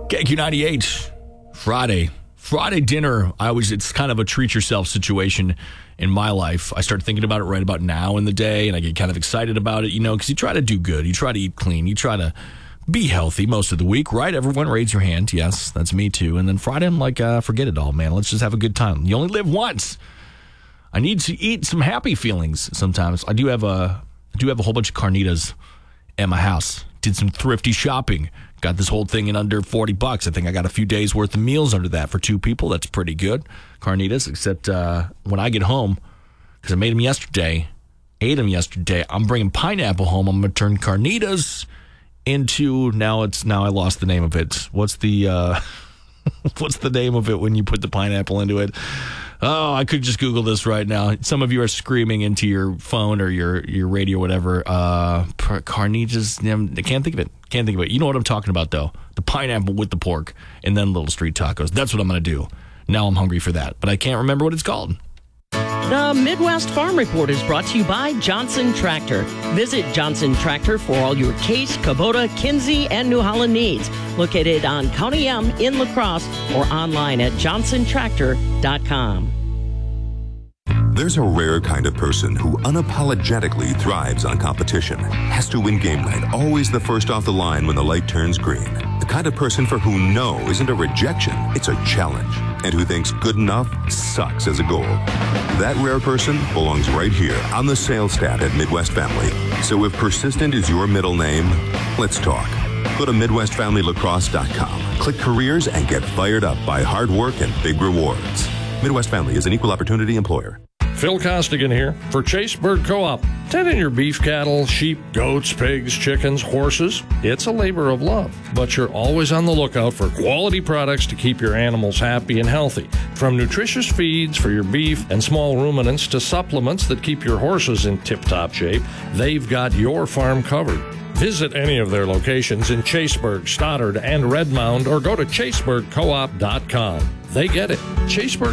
KQ98, Friday dinner. It's kind of a treat yourself situation in my life. I start thinking about it right about now in the day, and I get kind of excited about it, because you try to do good. You try to eat clean. You try to be healthy most of the week, right? Everyone raise your hand. Yes, that's me too. And then Friday, I'm like, forget it all, man. Let's just have a good time. You only live once. I need to eat some happy feelings sometimes. I do have a whole bunch of carnitas at my house. Did some thrifty shopping. Got this whole thing in under $40. I think I got a few days worth of meals under that for two people. That's pretty good. Carnitas, except when I get home, because I made them yesterday, ate them yesterday, I'm bringing pineapple home. I'm going to turn carnitas into, now I lost the name of it. What's the name of it when you put the pineapple into it? Oh, I could just Google this right now. Some of you are screaming into your phone or your radio or whatever. Carnitas, I can't think of it. You know what I'm talking about, though. The pineapple with the pork and then little street tacos. That's what I'm going to do. Now I'm hungry for that, but I can't remember what it's called. The Midwest Farm Report is brought to you by Johnson Tractor. Visit Johnson Tractor for all your Case, Kubota, Kinsey, and New Holland needs. Located on County M in La Crosse or online at johnsontractor.com. There's a rare kind of person who unapologetically thrives on competition. Has to win game night, always the first off the line when the light turns green. The kind of person for whom no isn't a rejection, it's a challenge. And who thinks good enough sucks as a goal. That rare person belongs right here on the sales staff at Midwest Family. So if persistent is your middle name, let's talk. Go to MidwestFamilyLacrosse.com. Click careers and get fired up by hard work and big rewards. Midwest Family is an equal opportunity employer. Phil Costigan here for Chaseburg Co-op. Tending your beef cattle, sheep, goats, pigs, chickens, horses, it's a labor of love. But you're always on the lookout for quality products to keep your animals happy and healthy. From nutritious feeds for your beef and small ruminants to supplements that keep your horses in tip-top shape, they've got your farm covered. Visit any of their locations in Chaseburg, Stoddard, and Redmond, or go to chaseburgcoop.com. They get it. Chaseburg